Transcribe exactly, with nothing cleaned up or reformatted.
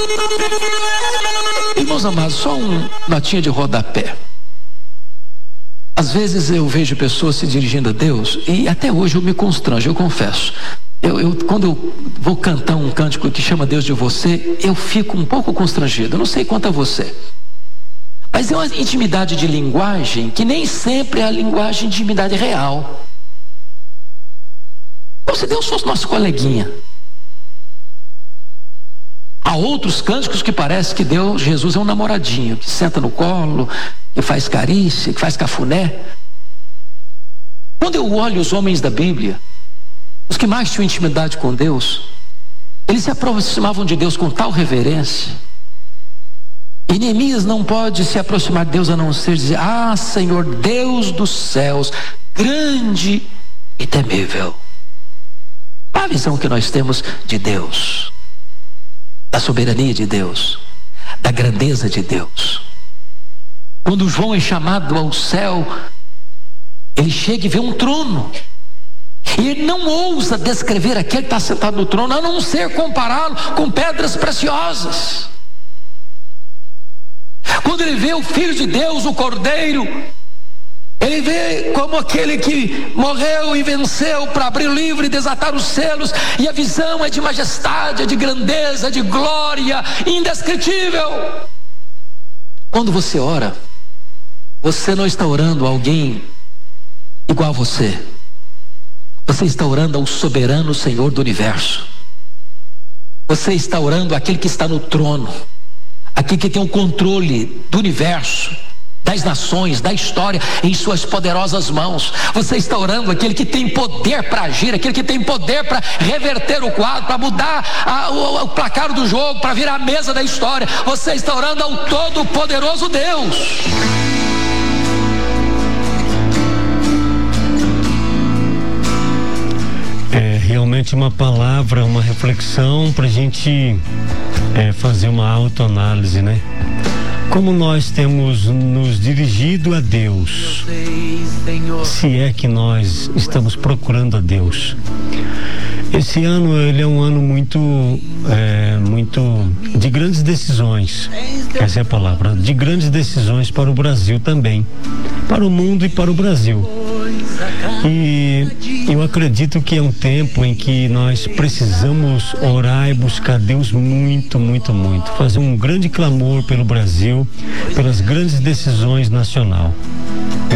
Irmãos amados, só uma notinha de rodapé. Às vezes eu vejo pessoas se dirigindo a Deus e até hoje eu me constranjo, eu confesso. Eu, eu, quando eu vou cantar um cântico que chama Deus de você, eu fico um pouco constrangido. Eu não sei quanto a você. Mas é uma intimidade de linguagem que nem sempre é a linguagem de intimidade real. Então, se Deus fosse nosso coleguinha. Há outros cânticos que parece que Deus, Jesus é um namoradinho, que senta no colo, que faz carícia, que faz cafuné. Quando eu olho os homens da Bíblia, os que mais tinham intimidade com Deus, eles se aproximavam de Deus com tal reverência. E Neemias não pode se aproximar de Deus a não ser dizer: ah, Senhor, Deus dos céus, grande e temível. Qual a visão que nós temos de Deus? Da soberania de Deus, da grandeza de Deus. Quando João é chamado ao céu, ele chega e vê um trono. E ele não ousa descrever aquele que está sentado no trono, a não ser compará-lo com pedras preciosas. Quando ele vê o Filho de Deus, o Cordeiro, ele vê como aquele que morreu e venceu para abrir o livro e desatar os selos, e a visão é de majestade, é de grandeza, de glória indescritível. Quando você ora, você não está orando a alguém igual a você. Você está orando ao soberano Senhor do universo. Você está orando àquele que está no trono, aquele que tem o controle do universo, das nações, da história em suas poderosas mãos. Você está orando àquele que tem poder para agir, aquele que tem poder para reverter o quadro, para mudar a, o, o placar do jogo, para virar a mesa da história. Você está orando ao todo-poderoso Deus. É realmente uma palavra, uma reflexão para a gente é, fazer uma autoanálise, né? Como nós temos nos dirigido a Deus, se é que nós estamos procurando a Deus. Esse ano ele é um ano muito, é, muito de grandes decisões, essa é a palavra, de grandes decisões para o Brasil também, para o mundo e para o Brasil. E eu acredito que é um tempo em que nós precisamos orar e buscar Deus muito, muito, muito. Fazer um grande clamor pelo Brasil, pelas grandes decisões nacional.